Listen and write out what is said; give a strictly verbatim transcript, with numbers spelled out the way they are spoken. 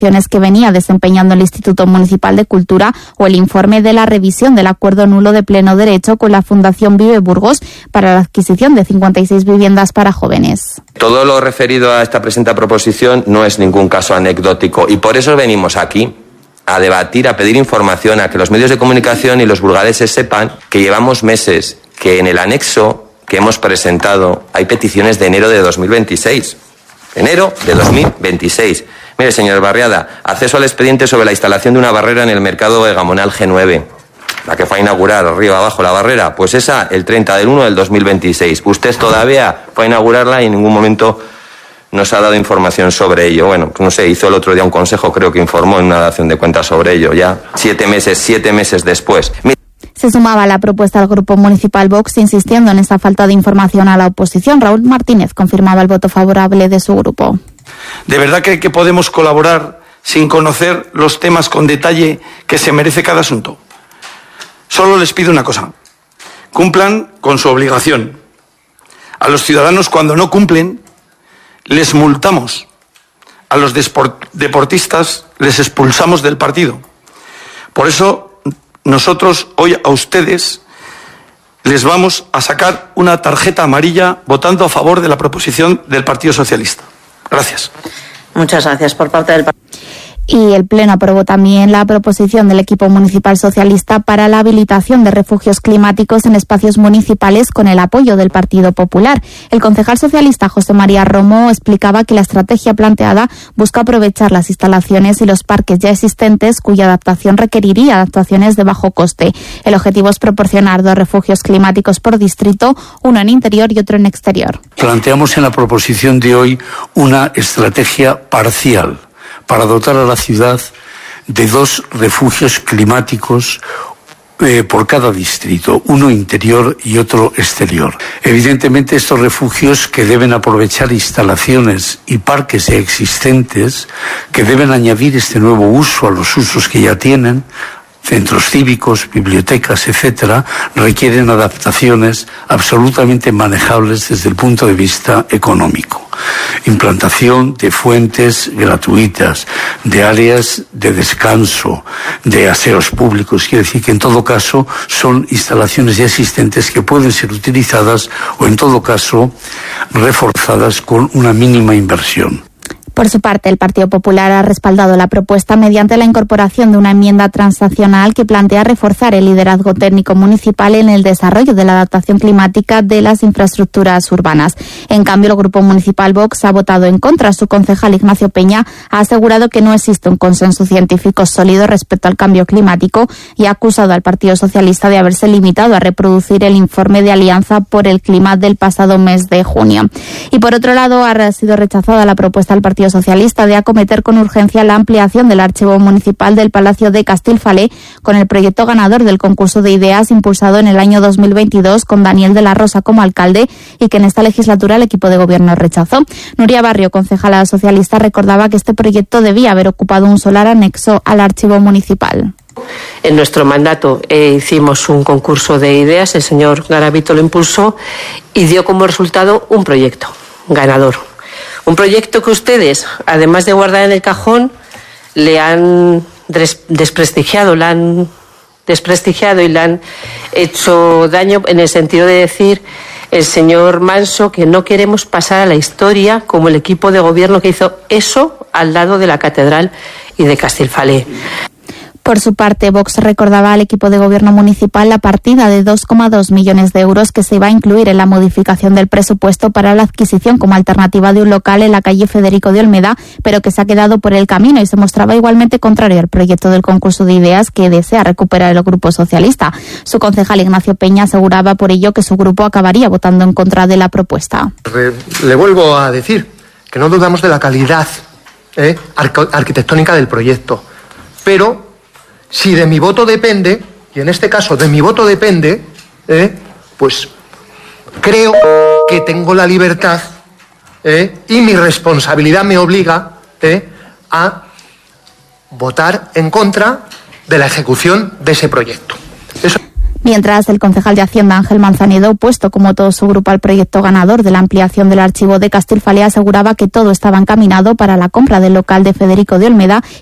que venía desempeñando el Instituto Municipal de Cultura o el informe de la revisión del acuerdo nulo de pleno derecho con la Fundación Vive Burgos para la adquisición de cincuenta y seis viviendas para jóvenes. Todo lo referido a esta presente proposición no es ningún caso anecdótico y por eso venimos aquí a debatir, a pedir información, a que los medios de comunicación y los burgaleses sepan que llevamos meses, que en el anexo que hemos presentado hay peticiones de enero de dos mil veintiséis. Enero de dos mil veintiséis. Mire, señor Barriada, acceso al expediente sobre la instalación de una barrera en el mercado de Gamonal G nueve. La que fue a inaugurar, arriba abajo la barrera, pues esa el treinta del uno del dos mil veintiséis. Usted todavía fue a inaugurarla y en ningún momento nos ha dado información sobre ello. Bueno, no sé, hizo el otro día un consejo, creo que informó en una dación de cuentas sobre ello, ya siete meses, siete meses después. Se sumaba a la propuesta del Grupo Municipal Vox, insistiendo en esta falta de información a la oposición. Raúl Martínez confirmaba el voto favorable de su grupo. ¿De verdad cree que podemos colaborar sin conocer los temas con detalle que se merece cada asunto? Solo les pido una cosa: cumplan con su obligación. A los ciudadanos, cuando no cumplen, les multamos. A los deportistas les expulsamos del partido. Por eso, nosotros hoy a ustedes les vamos a sacar una tarjeta amarilla votando a favor de la proposición del Partido Socialista. Gracias. Muchas gracias por parte del Partido. Y el Pleno aprobó también la proposición del equipo municipal socialista para la habilitación de refugios climáticos en espacios municipales con el apoyo del Partido Popular. El concejal socialista José María Romo explicaba que la estrategia planteada busca aprovechar las instalaciones y los parques ya existentes cuya adaptación requeriría adaptaciones de bajo coste. El objetivo es proporcionar dos refugios climáticos por distrito, uno en interior y otro en exterior. Planteamos en la proposición de hoy una estrategia parcial para dotar a la ciudad de dos refugios climáticos eh, por cada distrito, uno interior y otro exterior. Evidentemente, estos refugios que deben aprovechar instalaciones y parques ya existentes, que deben añadir este nuevo uso a los usos que ya tienen, centros cívicos, bibliotecas, etcétera, requieren adaptaciones absolutamente manejables desde el punto de vista económico. Implantación de fuentes gratuitas, de áreas de descanso, de aseos públicos. Quiere decir que en todo caso son instalaciones ya existentes que pueden ser utilizadas o en todo caso reforzadas con una mínima inversión. Por su parte, el Partido Popular ha respaldado la propuesta mediante la incorporación de una enmienda transaccional que plantea reforzar el liderazgo técnico municipal en el desarrollo de la adaptación climática de las infraestructuras urbanas. En cambio, el Grupo Municipal Vox ha votado en contra. Su concejal Ignacio Peña ha asegurado que no existe un consenso científico sólido respecto al cambio climático y ha acusado al Partido Socialista de haberse limitado a reproducir el informe de Alianza por el Clima del pasado mes de junio. Y por otro lado, ha sido rechazada la propuesta del Partido Socialista de acometer con urgencia la ampliación del archivo municipal del Palacio de Castilfalé con el proyecto ganador del concurso de ideas impulsado en el año dos mil veintidós con Daniel de la Rosa como alcalde y que en esta legislatura el equipo de gobierno rechazó. Nuria Barrio, concejala socialista, recordaba que este proyecto debía haber ocupado un solar anexo al archivo municipal. En nuestro mandato eh, hicimos un concurso de ideas, el señor Garavito lo impulsó y dio como resultado un proyecto ganador. Un proyecto que ustedes, además de guardar en el cajón, le han des- desprestigiado, le han desprestigiado y le han hecho daño en el sentido de decir el señor Manso que no queremos pasar a la historia como el equipo de gobierno que hizo eso al lado de la catedral y de Castilfalé. Por su parte, Vox recordaba al equipo de gobierno municipal la partida de dos coma dos millones de euros que se iba a incluir en la modificación del presupuesto para la adquisición como alternativa de un local en la calle Federico de Olmeda, pero que se ha quedado por el camino y se mostraba igualmente contrario al proyecto del concurso de ideas que desea recuperar el Grupo Socialista. Su concejal Ignacio Peña aseguraba por ello que su grupo acabaría votando en contra de la propuesta. Le vuelvo a decir que no dudamos de la calidad eh, arco- arquitectónica del proyecto, pero si de mi voto depende, y en este caso de mi voto depende, eh, pues creo que tengo la libertad eh, y mi responsabilidad me obliga eh, a votar en contra de la ejecución de ese proyecto. Eso... Mientras, el concejal de Hacienda, Ángel Manzanedo, opuesto como todo su grupo al proyecto ganador de la ampliación del archivo de Castilfalea, aseguraba que todo estaba encaminado para la compra del local de Federico de Olmeda